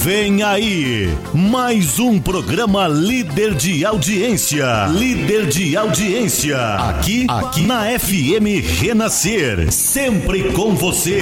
Vem aí, mais um programa líder de audiência. Líder de audiência. Aqui na FM Renascer. Sempre com você.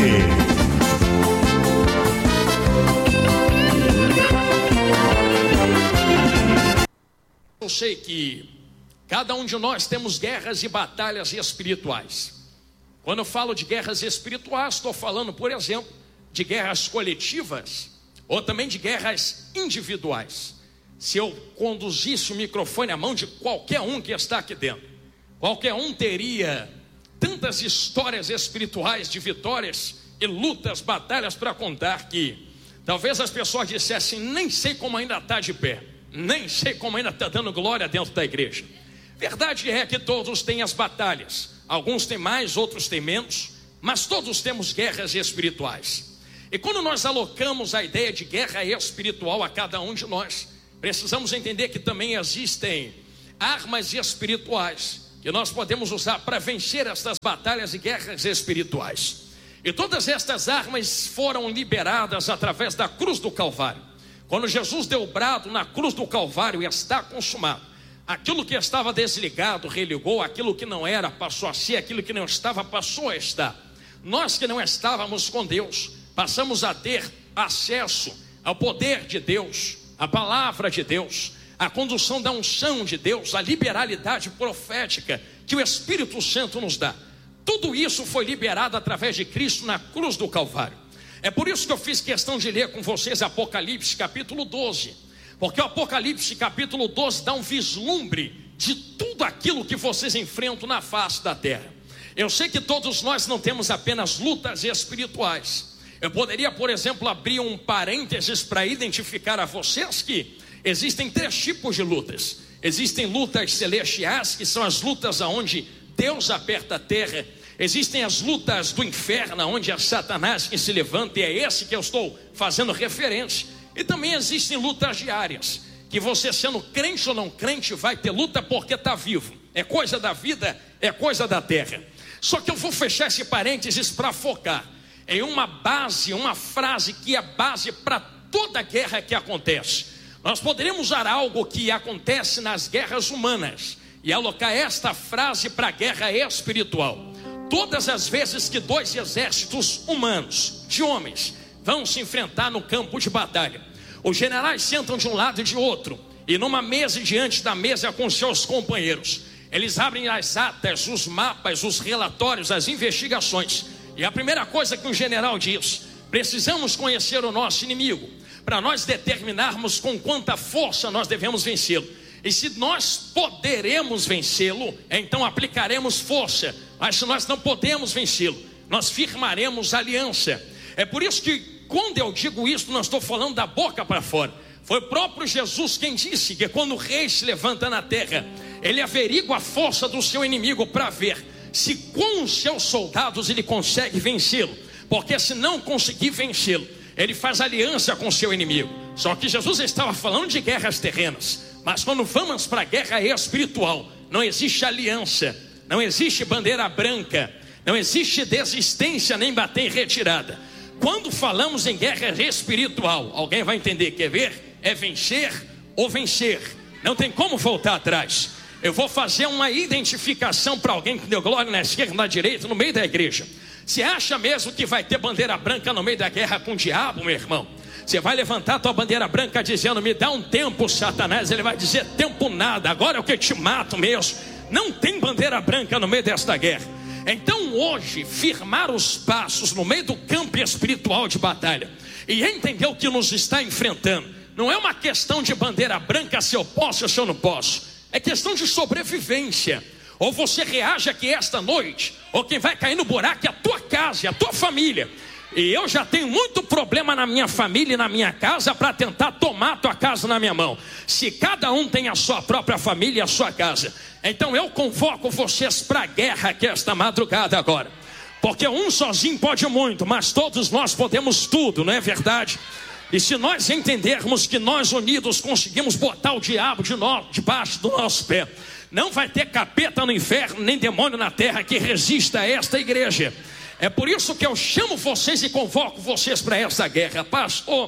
Eu sei que cada um de nós temos guerras e batalhas espirituais. Quando eu falo de guerras espirituais, estou falando, por exemplo, de guerras coletivas ou também de guerras individuais. Se eu conduzisse o microfone à mão de qualquer um que está aqui dentro, qualquer um teria tantas histórias espirituais de vitórias e lutas, batalhas para contar que talvez as pessoas dissessem: nem sei como ainda está de pé, nem sei como ainda está dando glória dentro da igreja. Verdade é que todos têm as batalhas, alguns têm mais, outros têm menos, mas todos temos guerras espirituais. E quando nós alocamos a ideia de guerra espiritual a cada um de nós, precisamos entender que também existem armas espirituais que nós podemos usar para vencer estas batalhas e guerras espirituais. E todas estas armas foram liberadas através da cruz do Calvário. Quando Jesus deu o brado na cruz do Calvário: está consumado, aquilo que estava desligado religou, aquilo que não era passou a ser, aquilo que não estava passou a estar. Nós que não estávamos com Deus passamos a ter acesso ao poder de Deus, à palavra de Deus, à condução da unção de Deus, à liberalidade profética que o Espírito Santo nos dá. Tudo isso foi liberado através de Cristo na cruz do Calvário. É por isso que eu fiz questão de ler com vocês Apocalipse capítulo 12, porque o Apocalipse capítulo 12 dá um vislumbre de tudo aquilo que vocês enfrentam na face da terra. Eu sei que todos nós não temos apenas lutas espirituais. Eu poderia, por exemplo, abrir um parênteses para identificar a vocês que existem 3 tipos de lutas. Existem lutas celestiais, que são as lutas onde Deus aperta a terra. Existem as lutas do inferno, onde é Satanás que se levanta, e é esse que eu estou fazendo referência. E também existem lutas diárias, que você, sendo crente ou não crente, vai ter luta porque está vivo. É coisa da vida, é coisa da terra. Só que eu vou fechar esse parênteses para focar em uma base, uma frase que é base para toda guerra que acontece. Nós poderíamos usar algo que acontece nas guerras humanas e alocar esta frase para a guerra espiritual. Todas as vezes que 2 exércitos humanos, de homens, vão se enfrentar no campo de batalha, os generais sentam de um lado e de outro, e numa mesa, diante da mesa com seus companheiros, eles abrem as atas, os mapas, os relatórios, as investigações. E a primeira coisa que um general diz: precisamos conhecer o nosso inimigo, para nós determinarmos com quanta força nós devemos vencê-lo. E se nós poderemos vencê-lo, então aplicaremos força. Mas se nós não podemos vencê-lo, nós firmaremos aliança. É por isso que quando eu digo isso, não estou falando da boca para fora. Foi o próprio Jesus quem disse que quando o rei se levanta na terra, ele averigua a força do seu inimigo para ver se com os seus soldados ele consegue vencê-lo. Porque se não conseguir vencê-lo, ele faz aliança com o seu inimigo. Só que Jesus estava falando de guerras terrenas. Mas quando vamos para a guerra espiritual, não existe aliança, não existe bandeira branca, não existe desistência nem bater em retirada. Quando falamos em guerra espiritual, alguém vai entender, quer ver? É vencer ou vencer, não tem como voltar atrás. Eu vou fazer uma identificação para alguém que deu glória na esquerda, na direita, no meio da igreja. Você acha mesmo que vai ter bandeira branca no meio da guerra com o diabo, meu irmão? Você vai levantar a tua bandeira branca dizendo: me dá um tempo, Satanás. Ele vai dizer: tempo nada, agora é o que eu te mato mesmo. Não tem bandeira branca no meio desta guerra. Então hoje, firmar os passos no meio do campo espiritual de batalha e entender o que nos está enfrentando, não é uma questão de bandeira branca, se eu posso ou se eu não posso. É questão de sobrevivência. Ou você reage aqui esta noite, ou quem vai cair no buraco é a tua casa, é a tua família. E eu já tenho muito problema na minha família e na minha casa para tentar tomar a tua casa na minha mão. Se cada um tem a sua própria família e a sua casa, então eu convoco vocês para a guerra aqui esta madrugada agora. Porque um sozinho pode muito, mas todos nós podemos tudo, não é verdade? E se nós entendermos que nós unidos conseguimos botar o diabo debaixo do nosso pé, não vai ter capeta no inferno, nem demônio na terra que resista a esta igreja. É por isso que eu chamo vocês e convoco vocês para essa guerra. Pastor,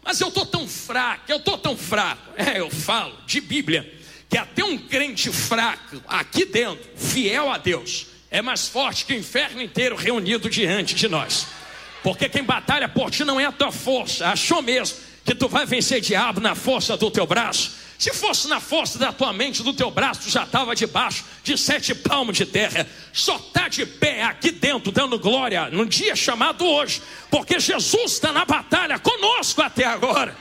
Mas eu estou tão fraco, eu falo de Bíblia, que até um crente fraco, aqui dentro, fiel a Deus, é mais forte que o inferno inteiro reunido diante de nós. Porque quem batalha por ti não é a tua força. Achou mesmo que tu vai vencer diabo na força do teu braço? Se fosse na força da tua mente, do teu braço, tu já estava debaixo de 7 palmos de terra. Só está de pé aqui dentro, dando glória, num dia chamado hoje, porque Jesus está na batalha conosco até agora.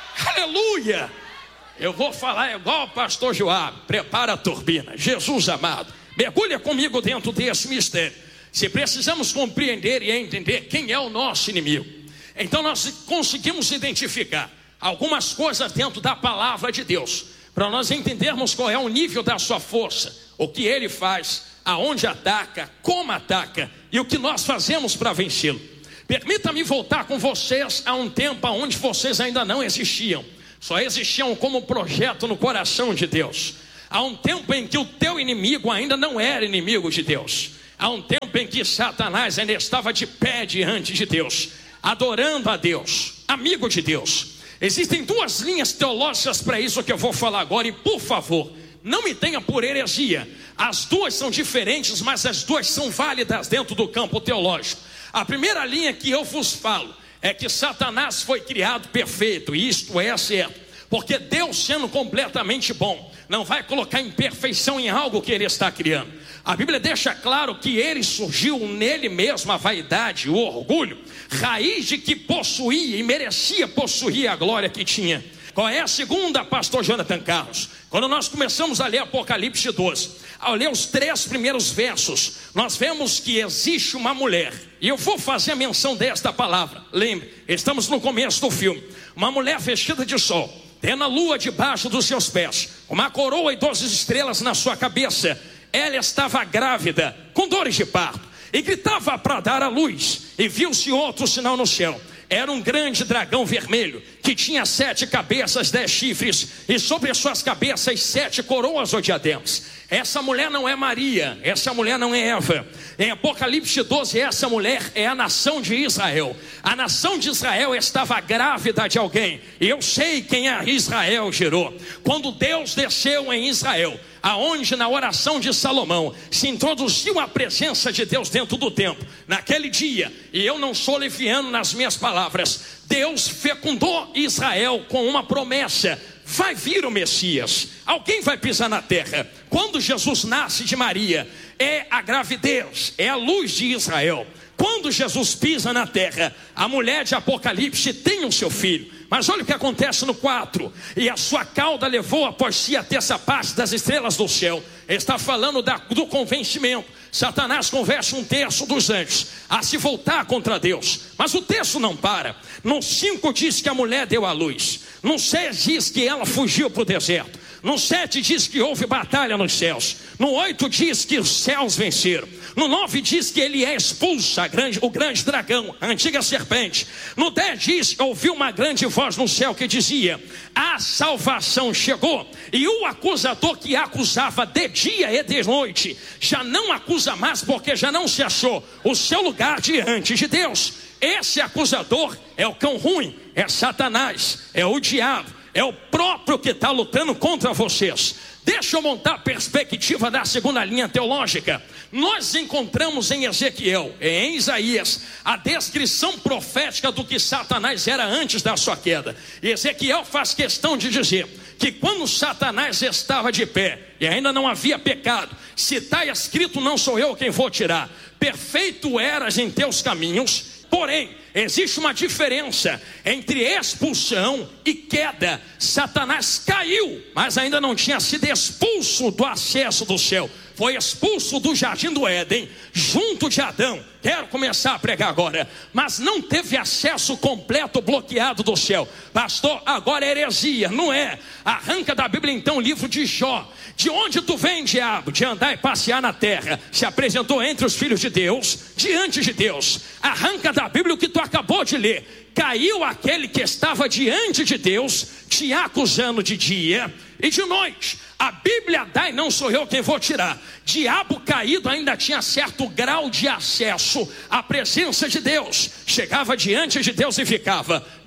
Aleluia! Eu vou falar igual o pastor Joab. Prepara a turbina. Jesus amado, mergulha comigo dentro desse mistério. Se precisamos compreender e entender quem é o nosso inimigo, então nós conseguimos identificar algumas coisas dentro da palavra de Deus, para nós entendermos qual é o nível da sua força, o que ele faz, aonde ataca, como ataca e o que nós fazemos para vencê-lo. Permita-me voltar com vocês a um tempo onde vocês ainda não existiam, só existiam como projeto no coração de Deus. Há um tempo em que o teu inimigo ainda não era inimigo de Deus. Há um tempo em que Satanás ainda estava de pé diante de Deus, adorando a Deus, amigo de Deus. Existem 2 linhas teológicas para isso que eu vou falar agora, e por favor, não me tenha por heresia. As 2 são diferentes, mas as 2 são válidas dentro do campo teológico. A primeira linha que eu vos falo é que Satanás foi criado perfeito, e isto é certo, porque Deus, sendo completamente bom, não vai colocar imperfeição em algo que ele está criando. A Bíblia deixa claro que ele surgiu nele mesmo a vaidade, o orgulho, raiz de que possuía e merecia possuir a glória que tinha. Qual é a segunda, pastor Jonathan Carlos? Quando nós começamos a ler Apocalipse 12, ao ler os 3 primeiros versos, nós vemos que existe uma mulher, e eu vou fazer a menção desta palavra. Lembre, estamos no começo do filme. Uma mulher vestida de sol, tendo a lua debaixo dos seus pés, uma coroa e 12 estrelas na sua cabeça. Ela estava grávida, com dores de parto, e gritava para dar à luz, e viu-se outro sinal no céu. Era um grande dragão vermelho, que tinha 7 cabeças, 10 chifres, e sobre as suas cabeças 7 coroas ou diademas. Essa mulher não é Maria, essa mulher não é Eva. Em Apocalipse 12, essa mulher é a nação de Israel. A nação de Israel estava grávida de alguém, e eu sei quem a Israel gerou. Quando Deus desceu em Israel, aonde na oração de Salomão se introduziu a presença de Deus dentro do templo, naquele dia, e eu não sou leviano nas minhas palavras, Deus fecundou Israel com uma promessa: vai vir o Messias, alguém vai pisar na terra. Quando Jesus nasce de Maria, é a gravidez, é a luz de Israel. Quando Jesus pisa na terra, a mulher de Apocalipse tem o seu filho. Mas olha o que acontece no 4: e a sua cauda levou após si a terça parte das estrelas do céu. Está falando do convencimento. Satanás convence 1/3 dos anjos a se voltar contra Deus. Mas o texto não para. No 5 diz que a mulher deu à luz. No 6 diz que ela fugiu para o deserto. No 7 diz que houve batalha nos céus. No 8 diz que os céus venceram. No 9 diz que ele é expulso, o grande dragão, a antiga serpente. No 10 diz que ouviu uma grande voz no céu que dizia: a salvação chegou. E o acusador que acusava de dia e de noite já não acusa mais, porque já não se achou o seu lugar diante de Deus. Esse acusador é o cão ruim, é Satanás, é o diabo, é o próprio que está lutando contra vocês. Deixa eu montar a perspectiva da segunda linha teológica. Nós encontramos em Ezequiel, em Isaías, a descrição profética do que Satanás era antes da sua queda. E Ezequiel faz questão de dizer que quando Satanás estava de pé e ainda não havia pecado, se está escrito, não sou eu quem vou tirar, perfeito eras em teus caminhos. Porém, existe uma diferença entre expulsão e queda. Satanás caiu, mas ainda não tinha sido expulso do acesso do céu. Foi expulso do jardim do Éden, junto de Adão. Quero começar a pregar agora. Mas não teve acesso completo, bloqueado do céu. Pastor, agora é heresia. Não é. Arranca da Bíblia então o livro de Jó. De onde tu vem, diabo? De andar e passear na terra. Se apresentou entre os filhos de Deus, diante de Deus. Arranca da Bíblia o que tu acabou de ler. Caiu aquele que estava diante de Deus, te acusando de dia e de noite. A Bíblia dá e não sou eu quem vou tirar. Diabo caído ainda tinha certo grau de acesso à presença de Deus. Chegava diante de Deus e ficava: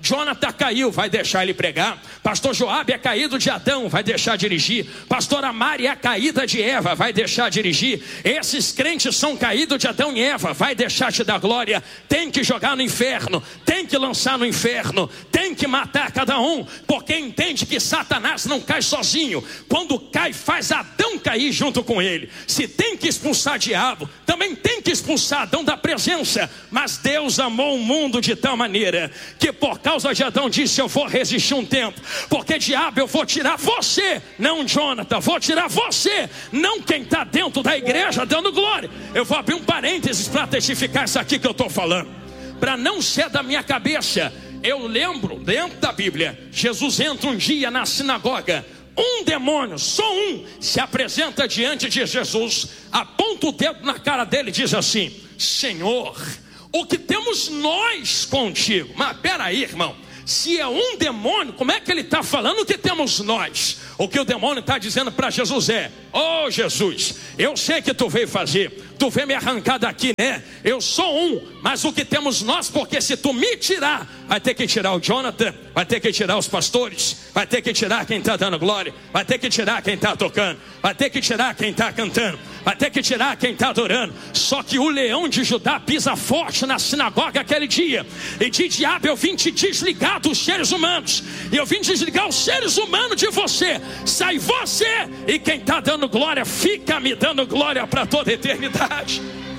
Jonathan caiu, vai deixar ele pregar. Pastor Joabe é caído de Adão, vai deixar dirigir. Pastora Mari é caída de Eva, vai deixar dirigir. Esses crentes são caídos de Adão e Eva, vai deixar te dar glória. Tem que jogar no inferno, tem que lançar no inferno, tem que matar cada um, porque entende que Satanás não cai sozinho. Quando cai, faz Adão cair junto com ele. Se tem que expulsar diabo, também tem que expulsar Adão da presença. Mas Deus amou o mundo de tal maneira que por causa de Adão disse: eu vou resistir um tempo, porque diabo, eu vou tirar você, não Jonathan, vou tirar você, não quem está dentro da igreja dando glória. Eu vou abrir um parênteses para testificar isso aqui que eu estou falando, para não ser da minha cabeça. Eu lembro, dentro da Bíblia, Jesus entra um dia na sinagoga, um demônio, só um, se apresenta diante de Jesus, aponta o dedo na cara dele e diz assim: Senhor, o que temos nós contigo? Mas peraí, irmão, se é um demônio, como é que ele está falando o que temos nós? O que o demônio está dizendo para Jesus é: oh Jesus, eu sei que tu veio fazer, tu veio me arrancar daqui, né? Eu sou um, mas o que temos nós, porque se tu me tirar, vai ter que tirar o Jonathan, vai ter que tirar os pastores, vai ter que tirar quem está dando glória, vai ter que tirar quem está tocando, vai ter que tirar quem está cantando, vai ter que tirar quem está adorando. Só que o leão de Judá pisa forte na sinagoga aquele dia e diz: diabo, eu vim te desligar dos seres humanos, e eu vim desligar os seres humanos de você. Sai você, e quem está dando glória fica me dando glória para toda a eternidade.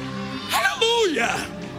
Aleluia!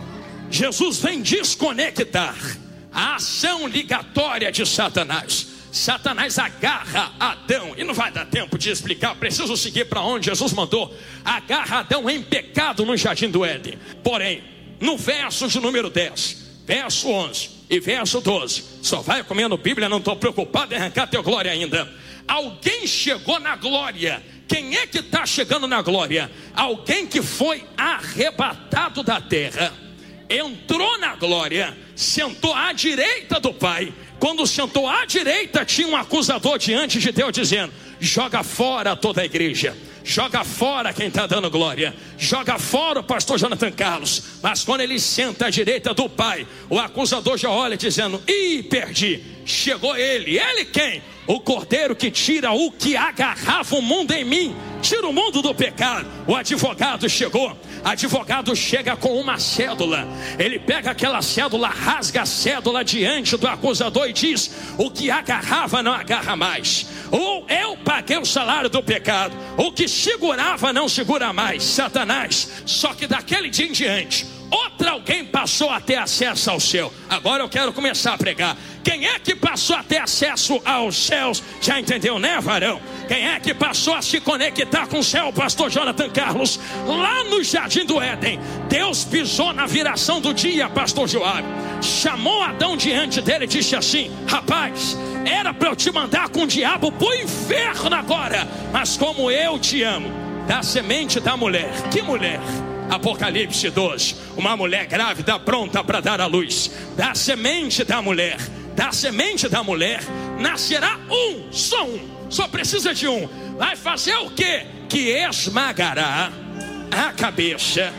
Jesus vem desconectar a ação ligatória de Satanás. Satanás agarra Adão, e não vai dar tempo de explicar, preciso seguir para onde Jesus mandou. Agarra Adão em pecado no jardim do Éden. Porém, no verso de número 10, verso 11 e verso 12, só vai comendo Bíblia, não estou preocupado em arrancar teu glória ainda. Alguém chegou na glória. Quem é que está chegando na glória? Alguém que foi arrebatado da terra, entrou na glória, sentou à direita do Pai. Quando sentou à direita, tinha um acusador diante de Deus dizendo: joga fora toda a igreja, joga fora quem está dando glória, joga fora o pastor Jonathan Carlos. Mas quando ele senta à direita do Pai, o acusador já olha dizendo: ih, perdi. Chegou ele. Ele quem? O cordeiro que tira o que agarrava o mundo em mim, tira o mundo do pecado. O advogado chegou. Advogado chega com uma cédula. Ele pega aquela cédula, rasga a cédula diante do acusador e diz: o que agarrava não agarra mais. Ou eu paguei o salário do pecado, o que segurava não segura mais. Satanás. Só que daquele dia em diante, outra alguém passou a ter acesso ao céu. Agora eu quero começar a pregar. Quem é que passou a ter acesso aos céus? Já entendeu, né, varão? Quem é que passou a se conectar com o céu, pastor Jonathan Carlos? Lá no jardim do Éden, Deus pisou na viração do dia, pastor Joabe. Chamou Adão diante dele e disse assim: rapaz, era para eu te mandar com o diabo pro inferno agora, mas como eu te amo, da semente da mulher. Que mulher? Apocalipse 12, uma mulher grávida pronta para dar à luz. Da semente da mulher, da semente da mulher nascerá um, só precisa de um. Vai fazer o quê? Que esmagará a cabeça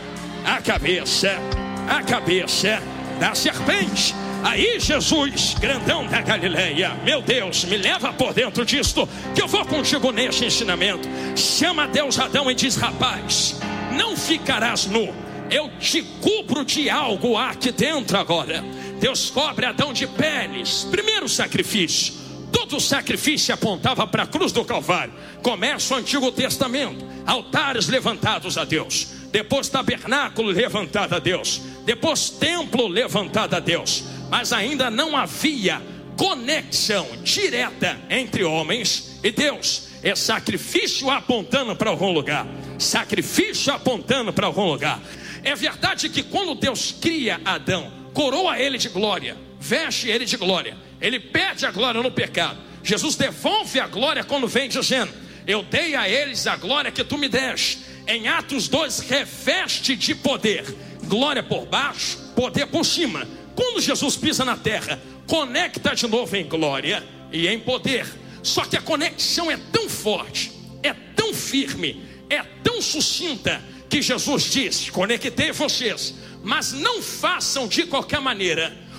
da serpente. Aí Jesus, grandão da Galileia, meu Deus, me leva por dentro disto, que eu vou contigo nesse ensinamento. Chama Deus Adão e diz: rapaz, não ficarás nu, eu te cubro de algo aqui dentro agora. Deus cobre Adão de peles. Primeiro sacrifício. Todo sacrifício apontava para a cruz do Calvário. Começa o Antigo Testamento, altares levantados a Deus, depois tabernáculo levantado a Deus, depois templo levantado a Deus. Mas ainda não havia conexão direta entre homens e Deus. É sacrifício apontando para algum lugar, sacrifício apontando para algum lugar. É verdade que quando Deus cria Adão, coroa ele de glória, veste ele de glória, ele perde a glória no pecado. Jesus devolve a glória quando vem dizendo: eu dei a eles a glória que tu me deste. Em Atos 2, reveste de poder, glória por baixo, poder por cima. Quando Jesus pisa na terra, conecta de novo em glória e em poder. Só que a conexão é tão forte, é tão firme, é tão sucinta, que Jesus diz: conectei vocês, mas não façam de qualquer maneira.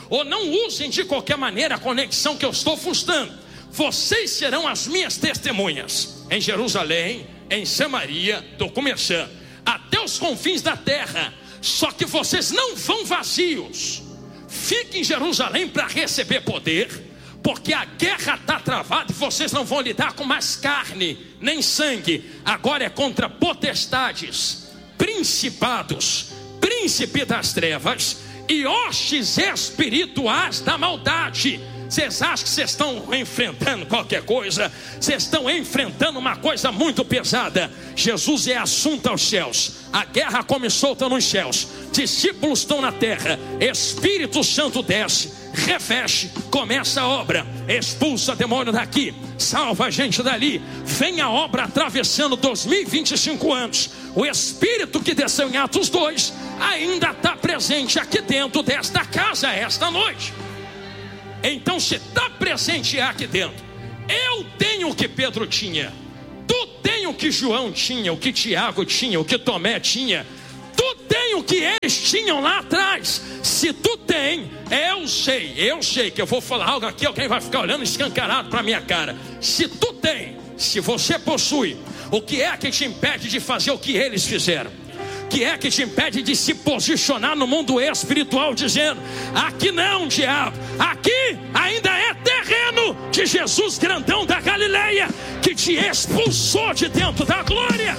ou não usem de qualquer maneira a conexão que eu estou frustrando. Vocês serão as minhas testemunhas em Jerusalém, em Samaria, estou começando, até os confins da terra. Só que vocês não vão vazios. Fiquem em Jerusalém para receber poder, porque a guerra está travada e vocês não vão lidar com mais carne nem sangue. Agora é contra potestades, principados, príncipe das trevas e hostes espirituais da maldade. Vocês acham que vocês estão enfrentando qualquer coisa? Vocês estão enfrentando uma coisa muito pesada. Jesus é assunto aos céus. A guerra começou, está nos céus. Discípulos estão na terra. Espírito Santo desce, reveste, começa a obra. Expulsa demônio daqui, salva a gente dali. Vem a obra atravessando 2025 anos. O Espírito que desceu em Atos 2 ainda está presente aqui dentro desta casa esta noite. Então, se está presente aqui dentro, eu tenho o que Pedro tinha, tu tem o que João tinha, o que Tiago tinha, o que Tomé tinha, tu tem o que eles tinham lá atrás. Se tu tem, eu sei que eu vou falar algo aqui, alguém vai ficar olhando escancarado para a minha cara. Se tu tem, se você possui, o que é que te impede de fazer o que eles fizeram? Que é que te impede de se posicionar no mundo espiritual, dizendo: aqui não, diabo, aqui ainda é terreno de Jesus grandão da Galileia, que te expulsou de dentro da glória.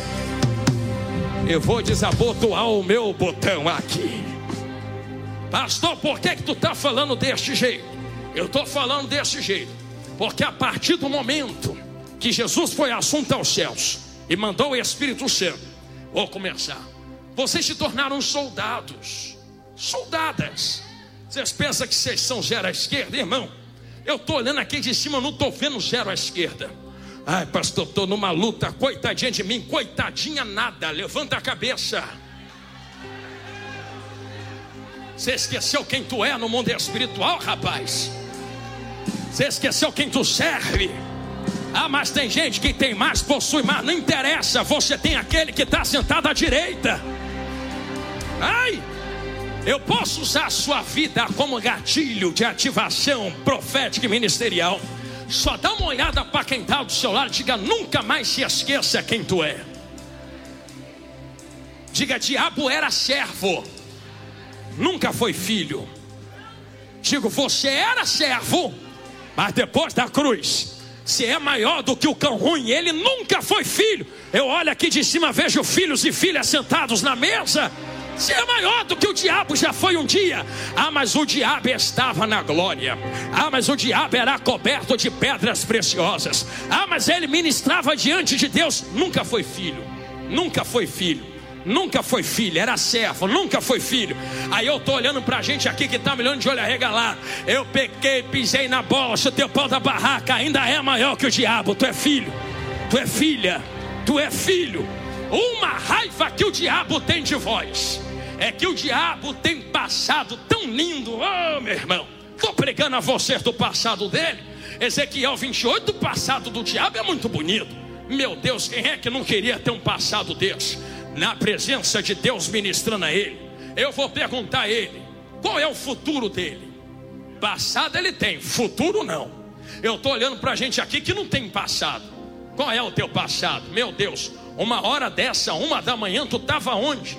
Eu vou desabotoar o meu botão aqui. Pastor, por que tu está falando deste jeito? Eu estou falando desse jeito porque a partir do momento que Jesus foi assunto aos céus e mandou o Espírito Santo, vou começar. Vocês se tornaram soldados, soldadas. Vocês pensam que vocês são zero à esquerda? Irmão, eu estou olhando aqui de cima, não estou vendo zero à esquerda. Ai, pastor, estou numa luta, coitadinha de mim. Coitadinha nada, levanta a cabeça. Você esqueceu quem tu é no mundo espiritual, rapaz? Você esqueceu quem tu serve? Ah, mas tem gente que tem mais, possui mais. Não interessa, você tem aquele que está sentado à direita. Ai, eu posso usar a sua vida como gatilho de ativação profética e ministerial. Só dá uma olhada para quem está do seu lado e diga: nunca mais se esqueça quem tu é. Diga: diabo era servo, nunca foi filho. Digo: você era servo, mas depois da cruz você é maior do que o cão ruim. Ele nunca foi filho. Eu olho aqui de cima, vejo filhos e filhas sentados na mesa. Você é maior do que o diabo já foi um dia. Ah, mas o diabo estava na glória. Ah, mas o diabo era coberto de pedras preciosas. Ah, mas ele ministrava diante de Deus. Nunca foi filho. Nunca foi filho. Nunca foi filho, era servo, nunca foi filho. Aí eu tô olhando pra gente aqui que tá me olhando de olho arregalado. Eu pequei, pisei na bola, chutei o pau da barraca. Ainda é maior que o diabo. Tu é filho, tu é filha, tu é filho. Uma raiva que o diabo tem de vós é que o diabo tem passado tão lindo. Oh, meu irmão, tô pregando a vocês do passado dele. Ezequiel 28, o passado do diabo é muito bonito. Meu Deus, quem é que não queria ter um passado desse? Na presença de Deus ministrando a ele. Eu vou perguntar a ele: qual é o futuro dele? Passado ele tem, futuro não. Eu estou olhando para a gente aqui que não tem passado. Qual é o teu passado? Meu Deus, uma hora dessa, 1 da manhã, tu estava onde?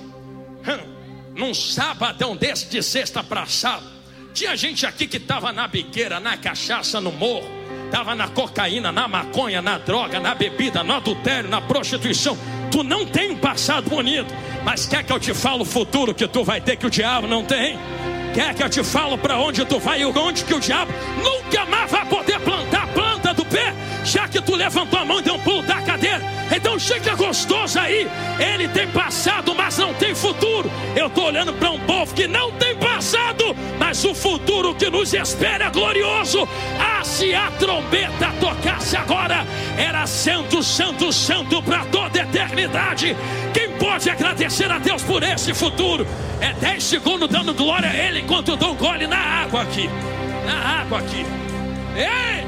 Num sabadão desse de sexta para sábado. Tinha gente aqui que estava na biqueira, na cachaça, no morro. Estava na cocaína, na maconha, na droga, na bebida, no adultério, na prostituição. Tu não tem um passado bonito, mas quer que eu te fale o futuro que tu vai ter que o diabo não tem? Quer que eu te fale para onde tu vai e onde que o diabo nunca mais vai poder plantar a planta do pé, já que tu levantou a mão e deu um pulo da cadeira? Então chega gostoso aí. Ele tem passado, mas não tem futuro. Eu estou olhando para um povo que não tem passado, mas o futuro que nos espera é glorioso. Ah, se a trombeta tocasse agora, era santo, santo, santo para toda a eternidade. Quem pode agradecer a Deus por esse futuro? É 10 segundos dando glória a Ele enquanto eu dou um gole na água aqui. Na água aqui. Ei!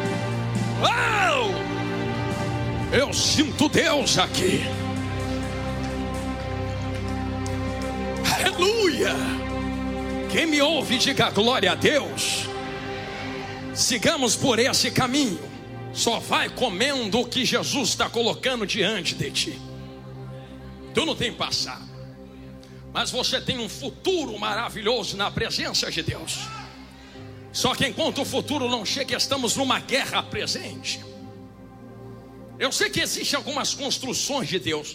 Uau! Eu sinto Deus aqui. Aleluia! Quem me ouve, diga glória a Deus. Sigamos por esse caminho. Só vai comendo o que Jesus está colocando diante de ti. Tu não tem passado, mas você tem um futuro maravilhoso na presença de Deus. Só que enquanto o futuro não chega, estamos numa guerra presente. Eu sei que existem algumas construções de Deus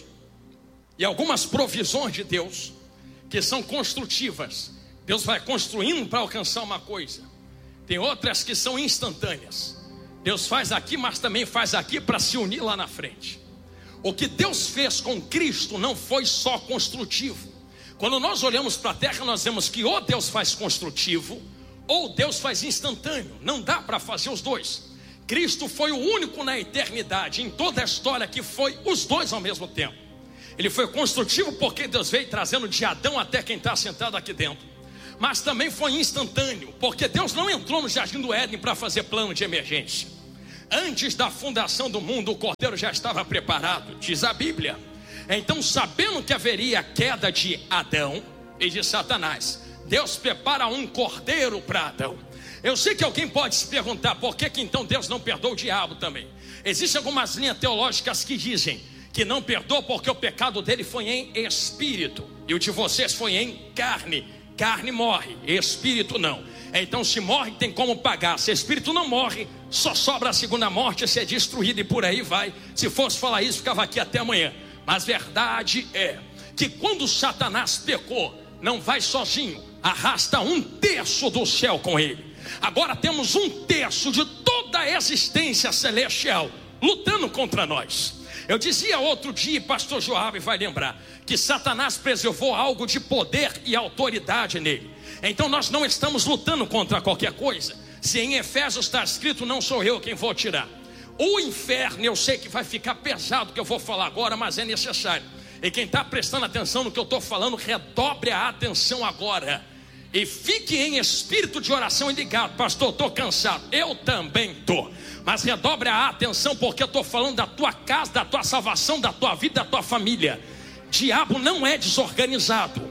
e algumas provisões de Deus que são construtivas. Deus vai construindo para alcançar uma coisa. Tem outras que são instantâneas. Deus faz aqui, mas também faz aqui para se unir lá na frente. O que Deus fez com Cristo não foi só construtivo. Quando nós olhamos para a terra, nós vemos que ou Deus faz construtivo, ou Deus faz instantâneo. Não dá para fazer os dois. Cristo foi o único na eternidade, em toda a história, que foi os dois ao mesmo tempo. Ele foi construtivo porque Deus veio trazendo de Adão até quem está sentado aqui dentro. Mas também foi instantâneo, porque Deus não entrou no jardim do Éden para fazer plano de emergência. Antes da fundação do mundo, o cordeiro já estava preparado, diz a Bíblia. Então, sabendo que haveria a queda de Adão e de Satanás, Deus prepara um cordeiro para Adão. Eu sei que alguém pode se perguntar, por que então Deus não perdoa o diabo também? Existem algumas linhas teológicas que dizem que não perdoa porque o pecado dele foi em espírito, e o de vocês foi em carne. Carne morre, espírito não. Então se morre tem como pagar. Se espírito não morre, só sobra a segunda morte, ser destruído e por aí vai. Se fosse falar isso, ficava aqui até amanhã. Mas verdade é que quando Satanás pecou, não vai sozinho, arrasta 1/3 do céu com ele. Agora temos 1/3 de toda a existência celestial lutando contra nós. Eu dizia outro dia, pastor Joab vai lembrar, que Satanás preservou algo de poder e autoridade nele. Então nós não estamos lutando contra qualquer coisa. Se em Efésios está escrito, não sou eu quem vou tirar. O inferno, eu sei que vai ficar pesado o que eu vou falar agora, mas é necessário. E quem está prestando atenção no que eu estou falando, redobre a atenção agora. E fique em espírito de oração e ligado. Pastor, estou cansado. Eu também estou. Mas redobre a atenção, porque eu estou falando da tua casa, da tua salvação, da tua vida, da tua família. Diabo não é desorganizado.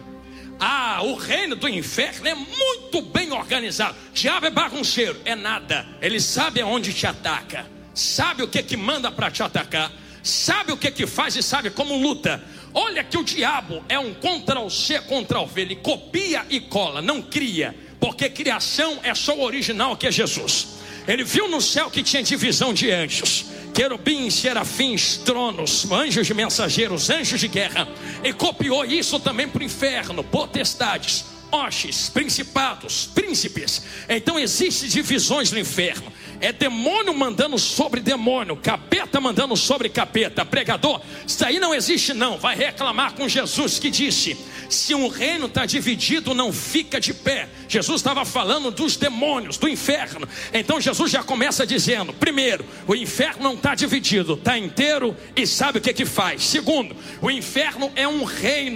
O reino do inferno é muito bem organizado. Diabo é bagunceiro, é nada. Ele sabe aonde te ataca, sabe o que manda para te atacar, sabe o que faz e sabe como luta. Olha que o diabo é um Ctrl+C, Ctrl+V. Ele copia e cola, não cria, porque criação é só o original, que é Jesus. Ele viu no céu que tinha divisão de anjos, querubins, serafins, tronos, anjos de mensageiros, anjos de guerra, e copiou isso também para o inferno, potestades, hostes, principados, príncipes. Então existem divisões no inferno. É demônio mandando sobre demônio, capeta mandando sobre capeta. Pregador, isso aí não existe não. Vai reclamar com Jesus, que disse: se um reino está dividido, não fica de pé. Jesus estava falando dos demônios, do inferno. Então Jesus já começa dizendo: primeiro, o inferno não está dividido, está inteiro e sabe o que faz. Segundo, o inferno é um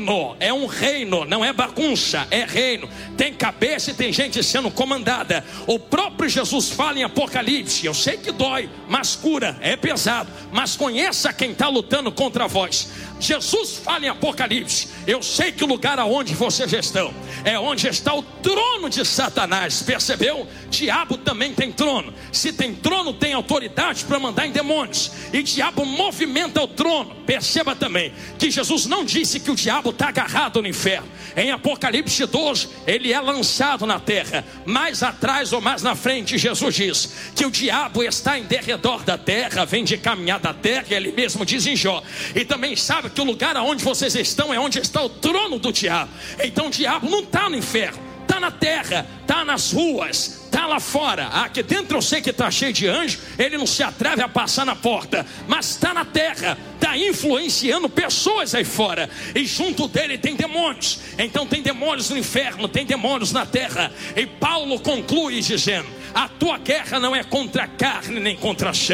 reino, não é bagunça, é reino. Tem cabeça e tem gente sendo comandada. O próprio Jesus fala em Apocalipse. Eu sei que dói, mas cura, é pesado, mas conheça quem está lutando contra vós. Jesus fala em Apocalipse: eu sei que o lugar aonde vocês estão é onde está o trono de Satanás. Percebeu? Diabo também tem trono. Se tem trono, tem autoridade para mandar em demônios. E diabo movimenta o trono. Perceba também que Jesus não disse que o diabo está agarrado no inferno. Em Apocalipse 12, ele é lançado na terra. Mais atrás ou mais na frente, Jesus diz que o diabo está em derredor da terra, vem de caminhar da terra, ele mesmo diz em Jó. E também sabe que o lugar aonde vocês estão é onde está o trono do diabo. Então o diabo não está no inferno, está na terra, está nas ruas, está lá fora. Aqui dentro eu sei que está cheio de anjo, ele não se atreve a passar na porta, mas está na terra, está influenciando pessoas aí fora. E junto dele tem demônios. Então tem demônios no inferno, tem demônios na terra. E Paulo conclui dizendo: a tua guerra não é contra a carne nem contra a sangue.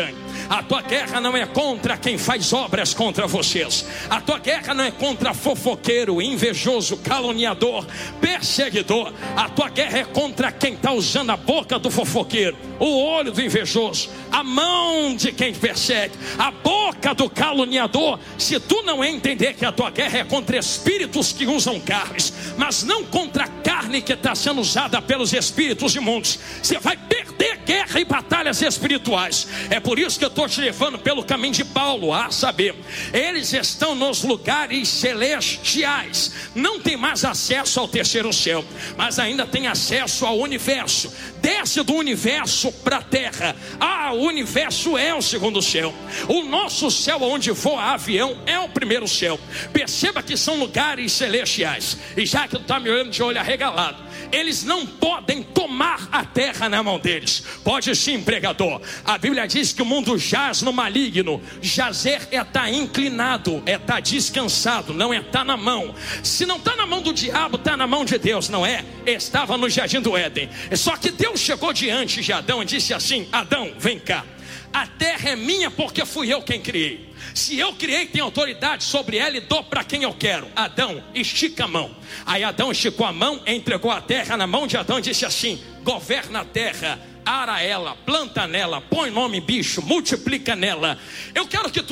A tua guerra não é contra quem faz obras contra vocês. A tua guerra não é contra fofoqueiro, invejoso, caluniador, perseguidor. A tua guerra é contra quem está usando a boca do fofoqueiro, o olho do invejoso, a mão de quem persegue, a boca do caluniador. Se tu não entender que a tua guerra é contra espíritos que usam carnes, mas não contra a carne que está sendo usada pelos espíritos imundos, você vai perder guerra e batalhas espirituais. É por isso que eu estou te levando pelo caminho de Paulo, a saber, eles estão nos lugares celestiais, não tem mais acesso ao terceiro céu, mas ainda tem acesso ao universo. Desce do universo para a terra. O universo é o segundo céu. O nosso céu, onde voa avião, é o primeiro céu. Perceba que são lugares celestiais. E já que tu está me olhando de olho arregalado, eles não podem tomar a terra na mão deles. Pode sim, pregador. A Bíblia diz que o mundo jaz no maligno. Jazer é estar inclinado, é estar descansado, não é estar na mão. Se não está na mão do diabo, está na mão de Deus, não é? Estava no jardim do Éden. Só que Deus chegou diante de Adão e disse assim: Adão, vem cá. A terra é minha porque fui eu quem criei. Se eu criei, tenho autoridade sobre ela e dou para quem eu quero. Adão, estica a mão. Aí Adão esticou a mão, entregou a terra na mão de Adão e disse assim: governa a terra, ara ela, planta nela, põe nome bicho, multiplica nela. Eu quero que tu